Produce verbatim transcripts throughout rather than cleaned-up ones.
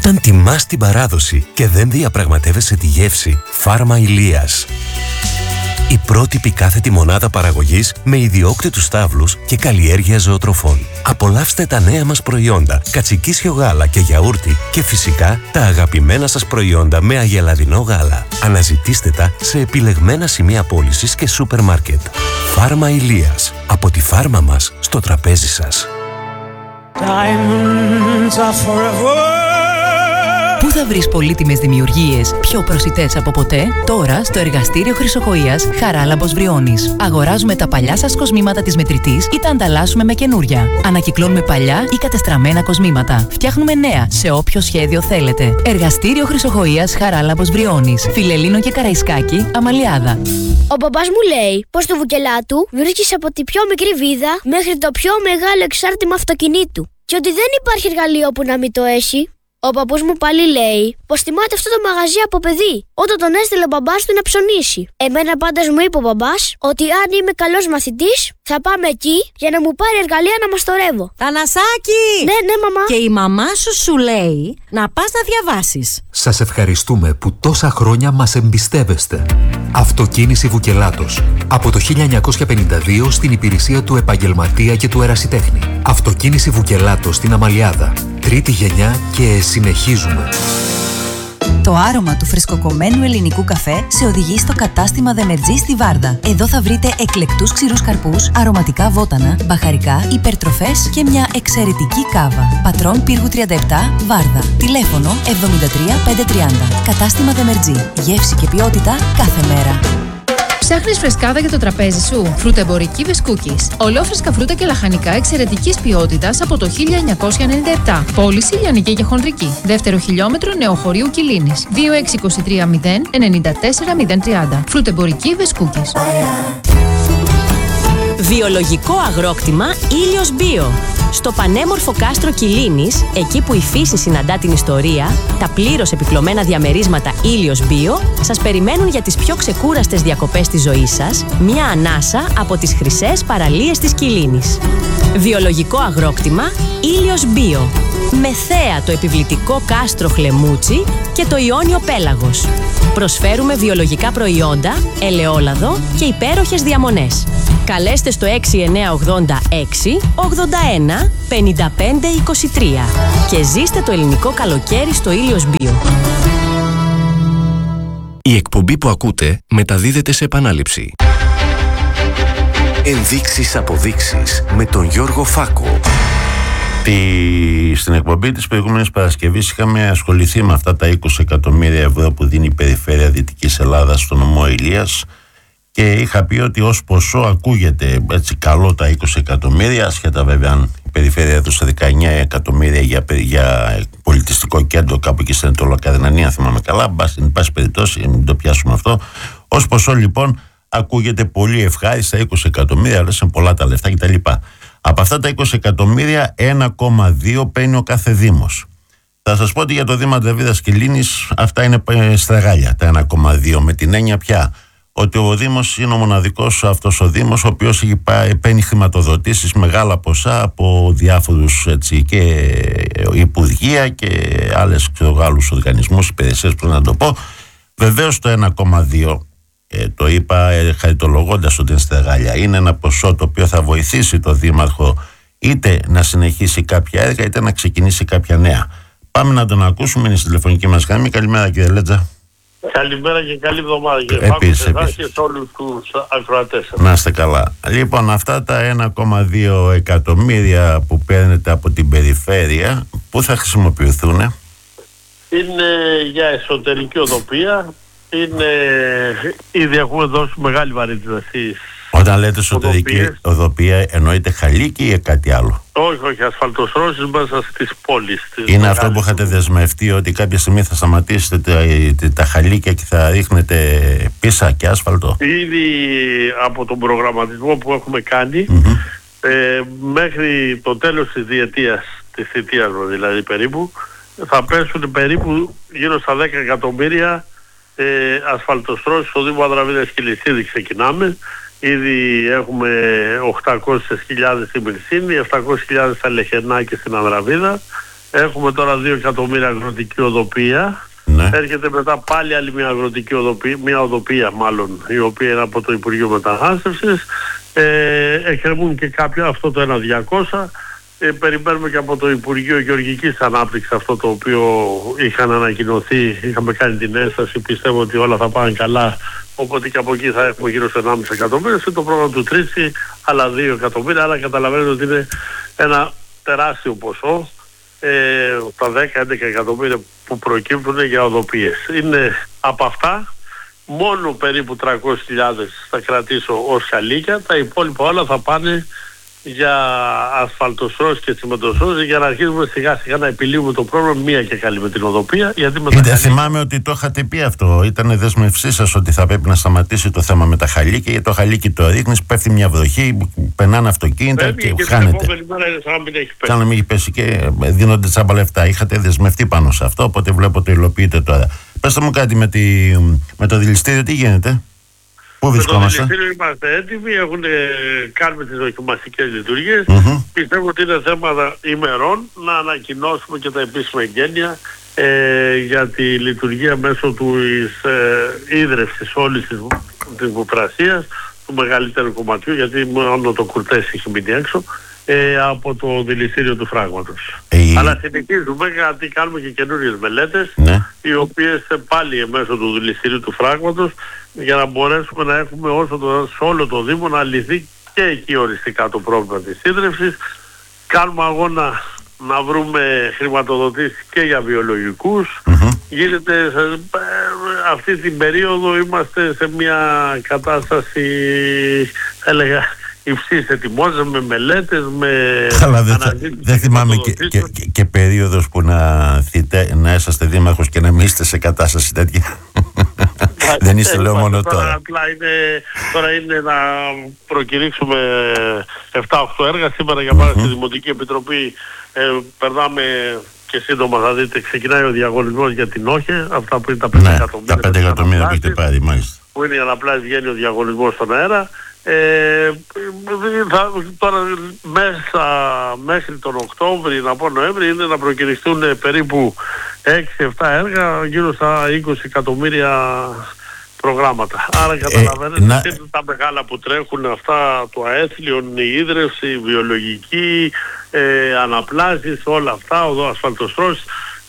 Όταν τιμάς την παράδοση και δεν διαπραγματεύεσαι τη γεύση, Φάρμα Ηλίας. Η πρότυπη κάθετη μονάδα παραγωγής με ιδιόκτητους στάβλους και καλλιέργεια ζωοτροφών. Απολαύστε τα νέα μας προϊόντα, κατσικίσιο γάλα και γιαούρτι και φυσικά τα αγαπημένα σας προϊόντα με αγελαδινό γάλα. Αναζητήστε τα σε επιλεγμένα σημεία πώλησης και σούπερ μάρκετ. Φάρμα Ηλίας. Από τη φάρμα μας στο τραπέζι σας. Πού θα βρεις πολύτιμες δημιουργίες πιο προσιτές από ποτέ? Τώρα στο εργαστήριο Χρυσοκοΐας Χαράλαμπος Βριώνης. Αγοράζουμε τα παλιά σας κοσμήματα της μετρητής ή τα ανταλλάσσουμε με καινούρια. Ανακυκλώνουμε παλιά ή κατεστραμμένα κοσμήματα. Φτιάχνουμε νέα σε όποιο σχέδιο θέλετε. Εργαστήριο Χρυσοκοΐας Χαράλαμπος Βριώνης. Φιλελλήνο και Καραϊσκάκη, Αμαλιάδα. Ο μπαμπάς μου λέει πως στο Βουκελάτου βρίσκεις από τη πιο μικρή βίδα μέχρι το πιο μεγάλο εξάρτημα αυτοκινήτου. Και ότι δεν υπάρχει εργαλείο που να μην το έχει. Ο παππούς μου πάλι λέει πως θυμάται αυτό το μαγαζί από παιδί, όταν τον έστειλε ο μπαμπάς του να ψωνίσει. Εμένα πάντως μου είπε ο μπαμπάς ότι αν είμαι καλός μαθητής θα πάμε εκεί για να μου πάρει εργαλεία να μαστορεύω. Θανασάκη! Ναι, ναι, μαμά. Και η μαμά σου σου λέει να πας να διαβάσεις. Σας ευχαριστούμε που τόσα χρόνια μας εμπιστεύεστε. Αυτοκίνηση Βουκελάτος. Από το χίλια εννιακόσια πενήντα δύο στην υπηρεσία του επαγγελματία και του ερασιτέχνη. Αυτοκίνηση Βουκελάτος στην Αμαλιάδα. Τρίτη γενιά και συνεχίζουμε. Το άρωμα του φρεσκοκομμένου ελληνικού καφέ σε οδηγεί στο κατάστημα Δεμετζή στη Βάρδα. Εδώ θα βρείτε εκλεκτούς ξηρούς καρπούς, αρωματικά βότανα, μπαχαρικά, υπερτροφές και μια εξαιρετική κάβα. Πατρών Πύργου τριάντα επτά, Βάρδα. Τηλέφωνο εβδομήντα τρία πεντακόσια τριάντα. Κατάστημα Δεμετζή. Γεύση και ποιότητα κάθε μέρα. Ψάχνεις φρεσκάδα για το τραπέζι σου? Φρουτεμπορική Βεσκούκης. Ολόφρεσκα φρούτα και λαχανικά εξαιρετικής ποιότητας από το χίλια εννιακόσια ενενήντα επτά. Πώληση λιανική και χονδρική. Δεύτερο χιλιόμετρο Νεοχωρίου Κιλίνης. δύο έξι δύο τρία μηδέν εννιά τέσσερα μηδέν τριάντα. Φρουτεμπορική Βεσκούκης. Βιολογικό αγρόκτημα Ήλιος Μπίο. Στο πανέμορφο κάστρο Κιλίνης, εκεί που η φύση συναντά την ιστορία, τα πλήρως επιπλωμένα διαμερίσματα Ήλιος Μπίο σας περιμένουν για τις πιο ξεκούραστες διακοπές της ζωής σας, μια ανάσα από τις χρυσές παραλίες της Κιλίνης. Βιολογικό αγρόκτημα Ήλιος Μπίο. Με θέα το επιβλητικό κάστρο Χλεμούτσι και το Ιόνιο Πέλαγος. Προσφέρουμε βιολογικά προϊόντα, ελαιόλαδο και υπέροχες διαμονές. Καλέστε στο έξι εννιά ογδόντα έξι ογδόντα ένα πενήντα πέντε είκοσι τρία και ζήστε το ελληνικό καλοκαίρι στο Ήλιος Μπίο. Η εκπομπή που ακούτε μεταδίδεται σε επανάληψη. Ενδείξεις αποδείξεις με τον Γιώργο Φάκο. Τη... Στην εκπομπή της προηγούμενης Παρασκευής είχαμε ασχοληθεί με αυτά τα είκοσι εκατομμύρια ευρώ που δίνει η Περιφέρεια Δυτικής Ελλάδας στον νομό Ηλίας και είχα πει ότι ως ποσό ακούγεται έτσι καλό τα είκοσι εκατομμύρια, ασχετά βέβαια αν η Περιφέρεια έδωσε δεκαεννιά εκατομμύρια για, για πολιτιστικό κέντρο κάπου εκεί στην Ανατολοκαρδινανία, θυμάμαι καλά, εν πάση περιπτώσει, μην το πιάσουμε αυτό. Ως ποσό λοιπόν ακούγεται πολύ ευχάριστα, είκοσι εκατομμύρια, αλλά είναι πολλά τα λεφτά κτλ. Από αυτά τα είκοσι εκατομμύρια, ένα κόμμα δύο παίρνει ο κάθε δήμος. Θα σας πω ότι για το Δήμα Δραβίδας και Λίνης αυτά είναι στραγάλια, τα ένα κόμμα δύο, με την έννοια πια ότι ο Δήμος είναι ο μοναδικός αυτός ο Δήμος ο οποίος έχει πάει, παίρνει χρηματοδοτήσεις μεγάλα ποσά από διάφορους έτσι, και υπουργεία και άλλες άλλους οργανισμούς, υπηρεσίες, πώς να το πω. Βεβαίως το ένα κόμμα δύο, ε, το είπα ε, χαριτολογώντας ότι είναι στραγάλια, είναι ένα ποσό το οποίο θα βοηθήσει το Δήμαρχο είτε να συνεχίσει κάποια έργα είτε να ξεκινήσει κάποια νέα. Πάμε να τον ακούσουμε, είναι στη τηλεφωνική μας γραμμή. Καλημέρα κύριε Λέτζα. Καλημέρα και καλή εβδομάδα κύριε επίσης, Φάκο επίσης. και σε όλους τους ακροατές. Να είστε καλά. Λοιπόν, αυτά τα ένα κόμμα δύο εκατομμύρια που παίρνετε από την περιφέρεια, πού θα χρησιμοποιηθούν? Είναι για εσωτερική οδοπία. Είναι... Ήδη έχουμε δώσει μεγάλη βαρύτητα στις Όταν λέτε εσωτερική οδοπίες. οδοπία, εννοείται χαλίκι ή κάτι άλλο? Όχι, όχι, ασφαλτοστρώσεις μέσα στις πόλεις. Είναι αυτό που είχατε δεσμευτεί ότι κάποια στιγμή θα σταματήσετε τα, τα χαλίκια και θα ρίχνετε πίσα και άσφαλτο? Ήδη από τον προγραμματισμό που έχουμε κάνει, Mm-hmm. ε, μέχρι το τέλος της διετίας, της θητείας δηλαδή περίπου, θα πέσουν περίπου γύρω στα δέκα εκατομμύρια ε, ασφαλτοστρώσεις στο Δήμο Αδραβίδας και Λυσίδη. Ξεκινάμε. Ήδη έχουμε οχτακόσιες χιλιάδες στην Μυρσίνη, επτακόσιες χιλιάδες στα Λεχενά και στην Ανδραβίδα Έχουμε τώρα δύο εκατομμύρια αγροτική οδοπία. Ναι. Έρχεται μετά πάλι άλλη μια αγροτική οδοπία, μια οδοπία μάλλον, η οποία είναι από το Υπουργείο Μετανάστευσης. Ε, εκκρεμούν και κάποια, αυτό το ένα διακόσια. Ε, περιμένουμε και από το Υπουργείο Γεωργικής Ανάπτυξης αυτό το οποίο είχαν ανακοινωθεί, είχαμε κάνει την ένσταση, πιστεύω ότι όλα θα πάνε καλά, οπότε και από εκεί θα έχουμε γύρω στο ενάμιση εκατομμύρια, σε το πρόγραμμα του Τρίτσι άλλα δύο εκατομμύρια, αλλά καταλαβαίνετε ότι είναι ένα τεράστιο ποσό, ε, τα δέκα με έντεκα εκατομμύρια που προκύπτουν για οδοπίες. Είναι από αυτά μόνο περίπου τριακόσιες χιλιάδες θα κρατήσω ως χαλίκια, τα υπόλοιπα όλα θα πάνε για ασφαλτοστρώσεις και τσιμεντοστρώσεις, για να αρχίσουμε σιγά σιγά να επιλύουμε το πρόβλημα, μία και καλή με την οδοπία. Γιατί με Είτε, θυμάμαι ότι το είχατε πει αυτό, ήταν δέσμευσή σας ότι θα πρέπει να σταματήσει το θέμα με τα χαλίκια, γιατί το χαλίκι το ρίχνεις, πέφτει μια βροχή, περνάνε αυτοκίνητα Πρέπει και, και χάνεται. την επόμενη μέρα είναι σαν να μην έχει πέσει. Σαν να μην έχει πέσει και δίνονται τσάμπα λεφτά. Είχατε δεσμευτεί πάνω σε αυτό, οπότε βλέπω το υλοποιείτε τώρα. Πέστε μου κάτι με, τη, με το δηληστήριο, τι γίνεται? Πού βρισκόμαστε? Με το δηληστήριο είμαστε έτοιμοι, έχουν, κάνουμε τις δοκιμαστικές λειτουργίες. Mm-hmm. Πιστεύω ότι είναι θέματα ημερών να ανακοινώσουμε και τα επίσημα εγγένεια ε, για τη λειτουργία μέσω της ε, ίδρευσης όλης της, της βουπρασίας, του μεγαλύτερου κομματιού, γιατί μόνο το κουρτές έχει μείνει έξω, ε, από το δηληστήριο του φράγματος. Ε... Αλλά συνεχίζουμε γιατί κάνουμε και καινούριες μελέτες, ναι. οι οποίες πάλι μέσω του δηληστηρίου του φράγματος, για να μπορέσουμε να έχουμε όσο το, σε όλο το Δήμο να λυθεί και εκεί οριστικά το πρόβλημα της ίδρυυσης. Κάνουμε αγώνα να βρούμε χρηματοδοτήσεις και για βιολογικούς. Mm-hmm. Γίνεται σε, αυτή την περίοδο είμαστε σε μια κατάσταση, έλεγα, υψής ετοιμότητας, με μελέτες, με... Αλλά δεν δε θυμάμαι και, και, και, και περίοδος που να, θυτε, να είσαστε δήμαρχος και να μην είστε σε κατάσταση τέτοια. Δεν είστε, λέω, μόνο τώρα. Τώρα, απλά είναι, τώρα είναι να προκηρύξουμε επτά οκτώ έργα. Σήμερα για παράδειγμα στη Δημοτική Επιτροπή ε, περνάμε και σύντομα θα δείτε, ξεκινάει ο διαγωνισμός για την Όχε, αυτά που είναι τα πέντε εκατομμύρια. Τα πέντε εκατομμύρια που έχετε πάρει, μάλιστα. Που είναι για να πλάσει, βγαίνει ο διαγωνισμός στον αέρα. Ε, θα, τώρα μέσα μέχρι τον Οκτώβρη, να πω Νοέμβρη, είναι να προκηρυχθούν περίπου έξι επτά έργα γύρω στα είκοσι εκατομμύρια προγράμματα. Άρα καταλαβαίνετε, ε, να... είναι τα μεγάλα που τρέχουν αυτά, το αέθλιον, η ίδρυυση, η βιολογική, ε, αναπλάσεις, όλα αυτά, οδό ασφαλτοστρώσεις.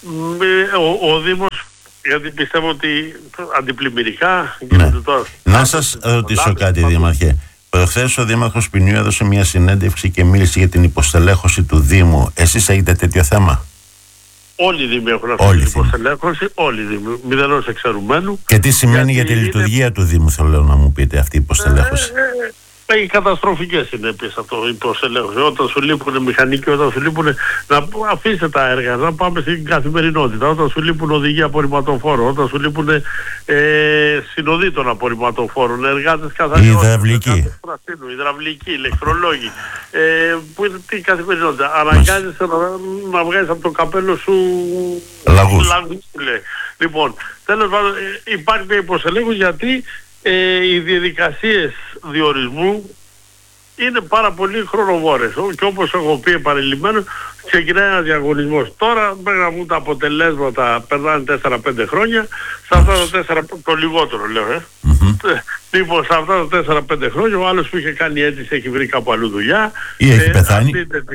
Ο, ο Δήμος, γιατί πιστεύω ότι αντιπλημμυρικά ναι. τώρα. Να σας ρωτήσω κάτι, Δήμαρχε. Προχθές ο Δήμαρχος Ποινιού έδωσε μια συνέντευξη και μίλησε για την υποστελέχωση του Δήμου. Εσείς έχετε τέτοιο θέμα? Όλοι οι Δήμοι έχουν αυτή την υποστελέχωση, όλοι οι Δήμοι, μηδενός εξαιρουμένου. Και τι σημαίνει για τη λειτουργία είναι... του Δήμου, θέλω να μου πείτε, αυτή η υποστελέχωση? Ε, ε, έχει καταστροφικές συνέπειες αυτό η υποστελέχωση. Όταν σου λείπουν μηχανικοί, όταν σου λείπουν, να αφήστε τα έργα, να πάμε στην καθημερινότητα. Όταν σου λείπουν οδηγοί απορριμματοφόρων, όταν σου λείπουν ε, συνοδοί των απορριμματοφόρων, εργάτες καθαριότητας, υδραυλικοί, υδραυλικοί, ηλεκτρολόγοι, ε, που είναι την καθημερινότητα. Αναγκάζεσαι να, να βγάζεις από το καπέλο σου λαγούς. λαγούς λοιπόν, τέλος πάντων υπάρχει μια υποστελέχωση γιατί Ε, οι διαδικασίες διορισμού είναι πάρα πολύ χρονοβόρες και όπως έχω πει επανειλημμένως, ξεκινάει ένα διαγωνισμός. Τώρα μέχρι να βγουν τα αποτελέσματα περνάνε τέσσερα πέντε χρόνια, σε αυτά τα τέσσερα, το λιγότερο λέω ε. Mm-hmm. Λοιπόν, σε αυτά τα τέσσερα πέντε χρόνια ο άλλος που είχε κάνει αίτηση έχει βρει κάπου αλλού δουλειά ή έχει ε, πεθάνει.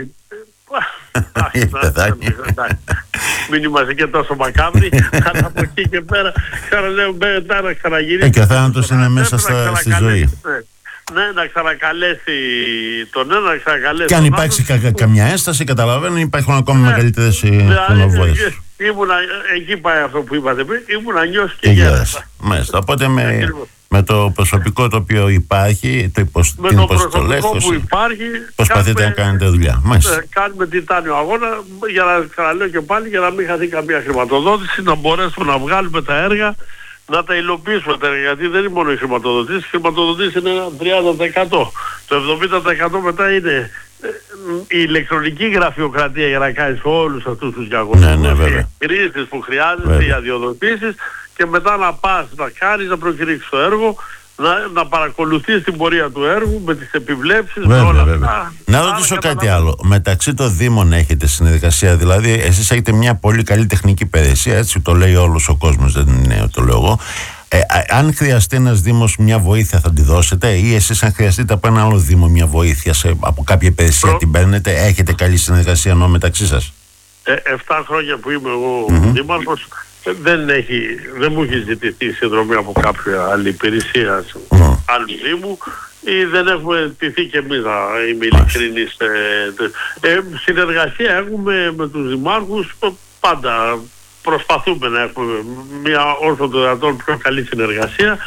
Μην είμαστε και τόσο μακάβροι, αλλά από εκεί και πέρα ξαναλέω μετά να ξαναγυρίσει. Και ο θάνατος είναι μέσα στη ζωή. Ναι, να ξανακαλέσει τον ένα, να ξανακαλέσει. Και αν υπάρξει καμιά ένσταση, καταλαβαίνω, υπάρχουν ακόμα μεγαλύτερες χρονοβόρες. Ήμουνα, εκεί πάει αυτό που είπατε πριν, ήμουνα νιώσει και γέρασα. Μάλιστα, οπότε με... Με το προσωπικό το οποίο υπάρχει, το υποσ... με την το προσωπικό που υπάρχει, προσπαθείτε κάνουμε, να κάνετε δουλειά. Μάλιστα. Κάνουμε τιτάνιο αγώνα, για να ξαναλέω και πάλι, για να μην χαθεί καμία χρηματοδότηση, να μπορέσουμε να βγάλουμε τα έργα, να τα υλοποιήσουμε τα έργα, γιατί δεν είναι μόνο η χρηματοδότηση, η χρηματοδότηση είναι ένα τριάντα τοις εκατό. Το εβδομήντα τοις εκατό μετά είναι η ηλεκτρονική γραφειοκρατία για να κάνεις όλους αυτούς τους διαγωνισμούς, ναι, ναι, οι κρίσεις που χρειάζεται, οι αδειοδοτήσεις, και μετά να πας να κάνεις, να προκηρύξεις το έργο. να, να παρακολουθείς την πορεία του έργου με τις επιβλέψεις, βέβαια, με όλα βέβαια. αυτά. Να ρωτήσω κάτι άλλο. Μεταξύ των Δήμων έχετε συνεργασία, δηλαδή εσείς έχετε μια πολύ καλή τεχνική υπηρεσία, έτσι το λέει όλος ο κόσμος, δεν είναι το λέω εγώ. Ε, αν χρειαστεί ένας Δήμος μια βοήθεια θα τη δώσετε, ή εσείς αν χρειαστείτε από ένα άλλο Δήμο μια βοήθεια σε, από κάποια υπηρεσία Προ... την παίρνετε? Έχετε καλή συνεργασία εννοώ μεταξύ σας? Ε, εφτά χρόνια που είμαι εγώ mm-hmm. δήμαρχος, δεν, έχει, δεν μου έχει ζητηθεί συνδρομή από κάποια άλλη υπηρεσία mm. άλλου Δήμου, ή δεν έχουμε τηθεί και εμείς, να είμαι ειλικρινής. Ε, ε, συνεργασία έχουμε με τους δημάρχους, πάντα προσπαθούμε να έχουμε μια όσο το δυνατόν πιο καλή συνεργασία.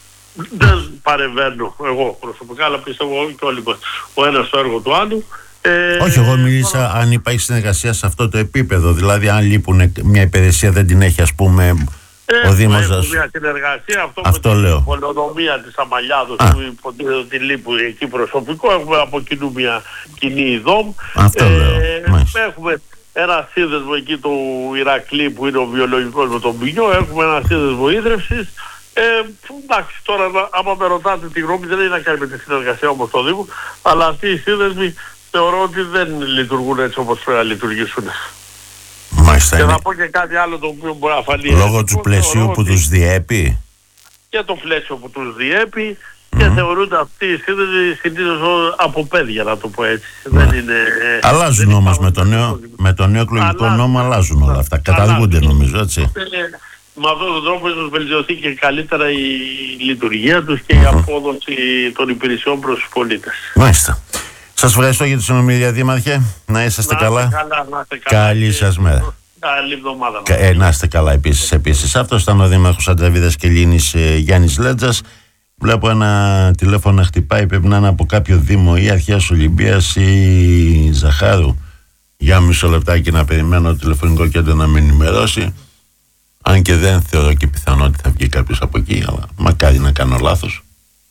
Δεν παρεμβαίνω εγώ προσωπικά, αλλά πιστεύω και όλοι μας ο ένας στο έργο του άλλου. Ε, Όχι, εγώ μίλησα αν υπάρχει συνεργασία σε αυτό το επίπεδο, δηλαδή αν λείπουν μια υπηρεσία δεν την έχει, ας πούμε, ε, ο Δήμος σας. Μια συνεργασία, αυτό, αυτό με λέω. την πολεοδομία της Αμαλιάδος που υποτίθεται ότι λείπουν εκεί προσωπικό, έχουμε από κοινού μια κοινή ειδόμ. Αυτό ε, λέω. Έχουμε ένα σύνδεσμο εκεί του Ηρακλή που είναι ο βιολογικός με τον Πινιό, έχουμε ένα σύνδεσμο ίδρυυσης. Ε, εντάξει, τώρα άμα με ρωτάτε τη γνώμη, δεν έχει να κάνει με τη συνεργασία όμως το Δήμο, αλλά αυτοί οι σύνδεσμοι θεωρώ ότι δεν λειτουργούν έτσι όπως πρέπει να λειτουργήσουν. Μάλιστα. Και είναι... θα πω και κάτι άλλο το οποίο μπορεί να φανεί. Λόγω του πλαισίου που τους διέπει. Και το πλαίσιο που τους διέπει mm. και θεωρούνται αυτοί οι σύνδεσμοι συνήθως από παιδιά, να το πω έτσι. Mm. Δεν είναι, αλλάζουν όμως με το νέο, με το νέο εκλογικό νόμο, αλλάζουν όλα αυτά. Καταργούνται νομίζω, έτσι. Με αυτόν τον τρόπο ίσως βελτιωθεί και καλύτερα η λειτουργία τους και η απόδοση των υπηρεσιών προς τους πολίτες. Μάλιστα. Σας ευχαριστώ για τη συνομιλία, Δήμαρχε. Να είσαστε να καλά. καλά να καλά. Καλή σας μέρα. Καλή εβδομάδα. Ε, να είστε καλά επίσης. επίσης. Αυτός ήταν ο Δήμαρχος Αντραβίδας Κελίνης, ε, Γιάννης Λέτζας. Βλέπω ένα τηλέφωνο να χτυπάει, πρέπει να είναι από κάποιο Δήμο ή Αρχαίας Ολυμπίας ή Ζαχάρου. Για μισό λεπτάκι να περιμένω το τηλεφωνικό κέντρο να με ενημερώσει. Αν και δεν θεωρώ και πιθανό ότι θα βγει κάποιος από εκεί, αλλά μακάρι να κάνω λάθος.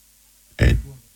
Ε.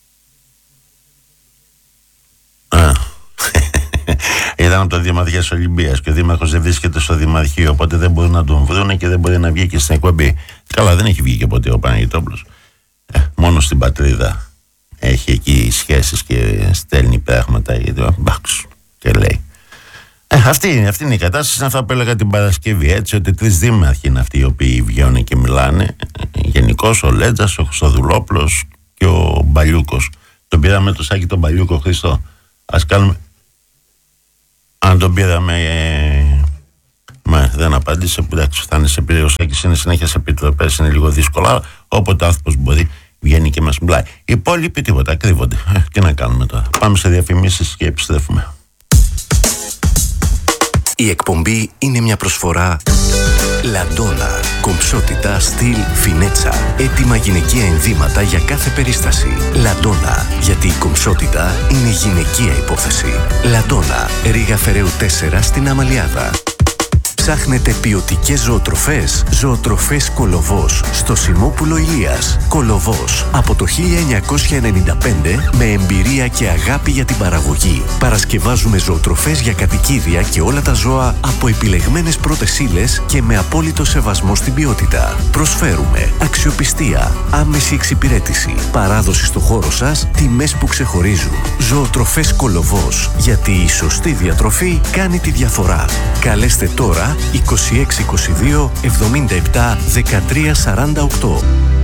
Α. Ήταν από το Δήμο Αρχαίας Ολυμπίας και ο Δήμαρχος δεν βρίσκεται στο Δημαρχείο, οπότε δεν μπορεί να τον βρούνε και δεν μπορεί να βγει και στην εκπομπή. Καλά, δεν έχει βγει και ποτέ ο Παναγιτόπουλος. Ε, μόνο στην πατρίδα έχει εκεί σχέσεις και στέλνει πράγματα και λέει. Ε, αυτή, αυτή είναι η κατάσταση. Είναι αυτά που έλεγα την Παρασκευή, έτσι, ότι τρεις δήμαρχοι είναι αυτοί οι οποίοι βγαίνουν και μιλάνε. Γενικώς ο Λέτζας, ο Χρυστοδουλόπουλος και ο Μπαλιούκος. Τον πήραμε το Σάκη τον Μπαλιούκο, Χρήστο. Ας κάνουμε. Αν τον πήραμε. Ε... Μα δεν απάντησε. Εντάξει, θα είναι σε πήρε ο Σάκης, είναι συνέχεια σε επιτροπές, είναι λίγο δύσκολα. Όποτε άνθρωπος μπορεί, βγαίνει και μας μιλάει. Οι υπόλοιποι τίποτα, κρύβονται. Ε, τι να κάνουμε τώρα. Πάμε σε διαφημίσεις και επιστρέφουμε. Η εκπομπή είναι μια προσφορά Λαντόνα. Κομψότητα, στυλ, φινέτσα. Έτοιμα γυναικεία ενδύματα για κάθε περίσταση. Λαντόνα. Γιατί η κομψότητα είναι γυναικεία υπόθεση. Λαντόνα. Ρίγα Φεραίου τέσσερα στην Αμαλιάδα. Ψάχνετε ποιοτικές ζωοτροφές? Ζωοτροφές Κολοβός στο Σιμόπουλο Ηλίας. Κολοβός από το χίλια εννιακόσια ενενήντα πέντε με εμπειρία και αγάπη για την παραγωγή. Παρασκευάζουμε ζωοτροφές για κατοικίδια και όλα τα ζώα από επιλεγμένες πρώτες ύλες και με απόλυτο σεβασμό στην ποιότητα. Προσφέρουμε αξιοπιστία, άμεση εξυπηρέτηση, παράδοση στο χώρο σας, τιμές που ξεχωρίζουν. Ζωοτροφές Κολοβός. Γιατί η σωστή διατροφή κάνει τη διαφορά. Καλέστε τώρα είκοσι έξι είκοσι δύο εβδομήντα επτά δεκατρία σαράντα οκτώ.